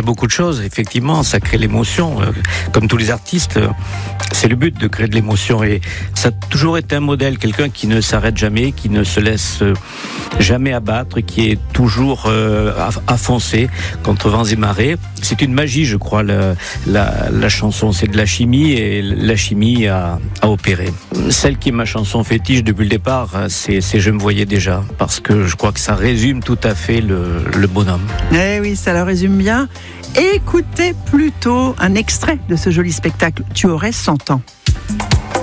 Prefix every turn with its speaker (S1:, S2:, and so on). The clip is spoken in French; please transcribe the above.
S1: beaucoup de choses, effectivement, ça crée l'émotion. Comme tous les artistes, c'est le but de créer de l'émotion. Et ça a toujours été un modèle, quelqu'un qui ne s'arrête jamais, qui ne se laisse jamais abattre, qui est toujours à foncer contre vents et marées. C'est une magie, je crois, la chanson. C'est de la chimie et la chimie a opéré. Celle qui est ma chanson fétiche depuis le départ, c'est Je me voyais déjà, parce que je crois que ça résume tout à fait le bonhomme.
S2: Eh oui, ça le résume bien. Écoutez plutôt un extrait de ce joli spectacle. Tu aurais 100 ans.